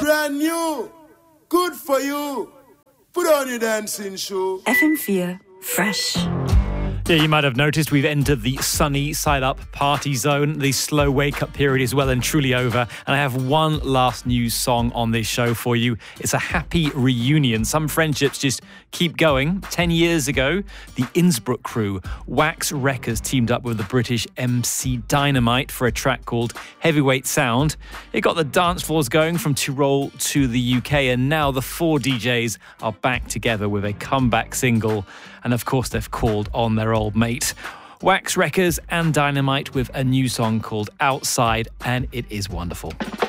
Brand new. Good for you. Put on your dancing shoe. FM4 Fresh. Yeah, you might have noticed we've entered the sunny side up party zone. The slow wake-up period is well and truly over. And I have one last news song on this show for you. It's a happy reunion. Some friendships just keep going. 10 years ago, the Innsbruck crew, Wax Records, teamed up with the British MC Dynamite for a track called Heavyweight Sound. It got the dance floors going from Tyrol to the UK, and now the four DJs are back together with a comeback single. And of course, they've called on their old mate. Wax Records and Dynamite with a new song called Outside, and it is wonderful.